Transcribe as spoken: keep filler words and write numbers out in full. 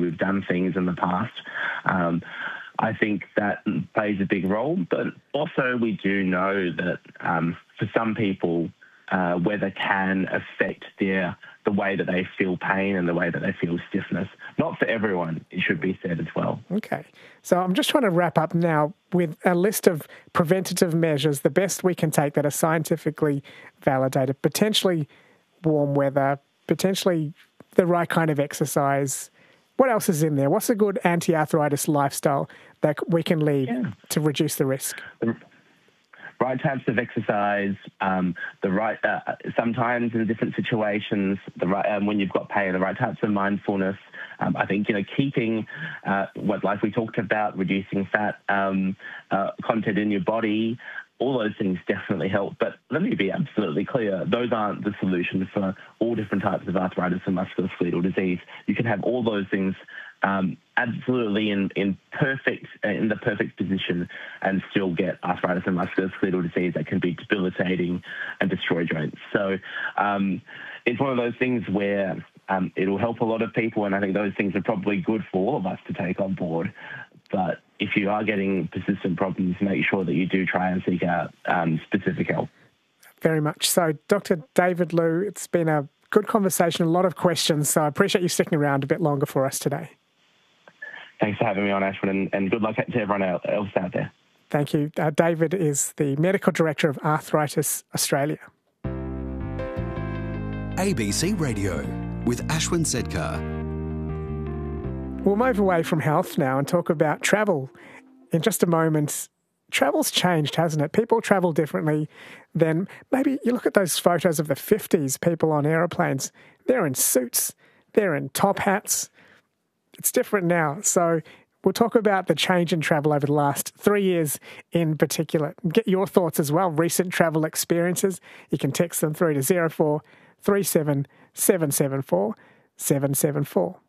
we've done things in the past. Um, I think that plays a big role, but also we do know that um, for some people, uh, weather can affect their the way that they feel pain and the way that they feel stiffness. Not for everyone, it should be said as well. Okay. So I'm just trying to wrap up now with a list of preventative measures, the best we can take that are scientifically validated, potentially warm weather, potentially the right kind of exercise. What else is in there? What's a good anti-arthritis lifestyle that we can lead yeah. to reduce the risk? The right types of exercise, um, the right uh, sometimes in different situations, the right um, when you've got pain, the right types of mindfulness. Um, I think you know keeping uh, what like we talked about, reducing fat um, uh, content in your body. All those things definitely help, but let me be absolutely clear, those aren't the solution for all different types of arthritis and musculoskeletal disease. You can have all those things um, absolutely in, in perfect, in the perfect position and still get arthritis and musculoskeletal disease that can be debilitating and destroy joints. So um, it's one of those things where um, it'll help a lot of people, and I think those things are probably good for all of us to take on board. But if you are getting persistent problems, make sure that you do try and seek out um, specific help. Very much so. Doctor David Liu, it's been a good conversation, a lot of questions, so I appreciate you sticking around a bit longer for us today. Thanks for having me on, Ashwin, and, and good luck to everyone else out there. Thank you. Uh, David is the Medical Director of Arthritis Australia. A B C Radio with Ashwin Sedkar. We'll move away from health now and talk about travel. In just a moment, travel's changed, hasn't it? People travel differently than maybe you look at those photos of the fifties, people on aeroplanes. They're in suits, they're in top hats. It's different now. So we'll talk about the change in travel over the last three years in particular. Get your thoughts as well, recent travel experiences. You can text them through to zero four three seven seven seven four seven seven four.